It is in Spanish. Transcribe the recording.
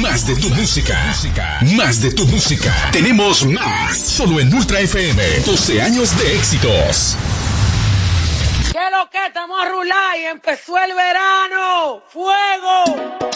Más de tu música. Más de tu música. Tenemos más. Solo en Ultra FM. 12 años de éxitos. ¿Qué es lo que? Estamos a rular y empezó el verano. ¡Fuego!